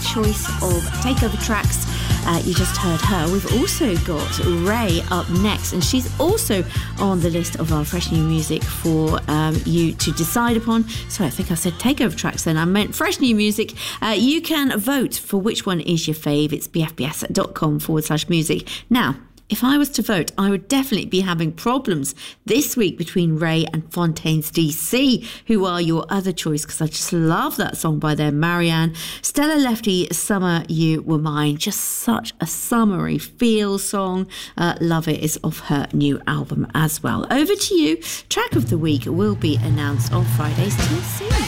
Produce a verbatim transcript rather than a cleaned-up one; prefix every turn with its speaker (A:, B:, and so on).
A: choice of takeover tracks. Uh, you just heard her. We've also got Ray up next, and she's also on the list of our fresh new music for um, you to decide upon. So I think I said takeover tracks then. I meant fresh new music. Uh, you can vote for which one is your fave. It's bfbs.com forward slash music. Now, if I was to vote, I would definitely be having problems this week between Ray and Fontaines D C, who are your other choice, because I just love that song by them. Marianne, Stella Lefty, Summer You Were Mine. Just such a summery feel song. Uh, love it. It's off her new album as well. Over to you. Track of the week will be announced on Friday's T L C.